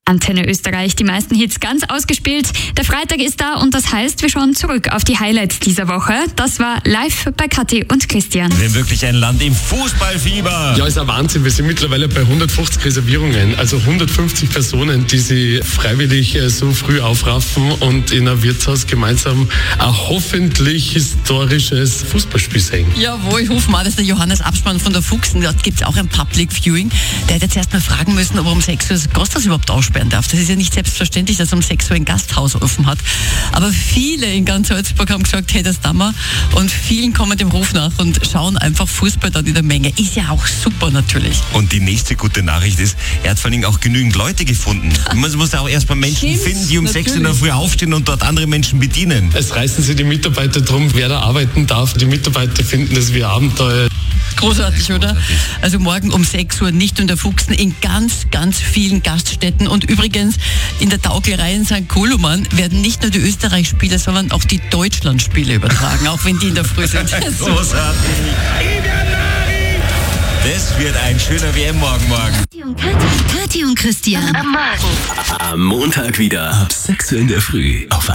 Antenne Österreich, die meisten Hits ganz ausgespielt. Der Freitag ist da und das heißt, wir schauen zurück auf die Highlights dieser Woche. Das war live bei Kathi und Christian. Wir haben wirklich ein Land im Fußballfieber. Ja, ist ein Wahnsinn. Wir sind mittlerweile bei 150 Reservierungen, also 150 Personen, die sich freiwillig so früh aufraffen und in einem Wirtshaus gemeinsam ein hoffentlich historisches Fußballspiel sehen. Jawohl, ich hoffe mal, dass der Johannes Abspann von der Fuchsen, dort gibt es auch ein Public Viewing. Der hat jetzt erst mal fragen müssen, ob er um 6 Uhr das Gasthaus überhaupt aussperren darf. Das ist ja nicht selbstverständlich, dass er um 6 Uhr ein Gasthaus offen hat. Aber viele in ganz Salzburg haben gesagt, hey, das tun wir. Und vielen kommen dem Ruf nach und schauen einfach Fußball dann in der Menge. Ist ja auch super natürlich. Und die nächste gute Nachricht ist, er hat vor allem auch genügend Leute gefunden. Man muss auch erstmal Menschen finden, die um 6 Uhr in der Früh aufstehen und dort andere Menschen bedienen. Es reißen sich die Mitarbeiter drum, wer da arbeiten darf. Die Mitarbeiter finden das wie Abenteuer. Großartig, oder? Also morgen um 6 Uhr nicht in der Fuchsen, in ganz, ganz vielen Gaststätten. Und übrigens in der Taugelei in St. Koloman werden nicht nur die Österreich-Spiele, sondern auch die Deutschland-Spiele übertragen, auch wenn die in der Früh sind. Großartig. Das wird ein schöner WM-Morgen morgen. Kathi und Christian. Am Montag wieder ab 6 Uhr in der Früh auf